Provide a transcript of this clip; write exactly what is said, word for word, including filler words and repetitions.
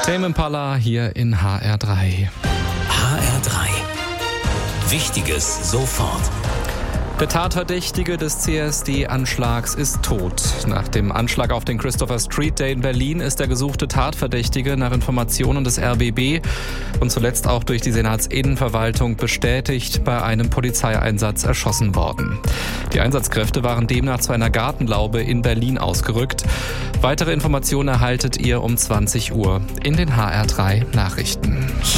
Tame Impala hier in H R drei. H R drei. Wichtiges sofort. Der Tatverdächtige des C S D-Anschlags ist tot. Nach dem Anschlag auf den Christopher Street Day in Berlin ist der gesuchte Tatverdächtige nach Informationen des R B B und zuletzt auch durch die Senatsinnenverwaltung bestätigt bei einem Polizeieinsatz erschossen worden. Die Einsatzkräfte waren demnach zu einer Gartenlaube in Berlin ausgerückt. Weitere Informationen erhaltet ihr um zwanzig Uhr in den H R drei Nachrichten.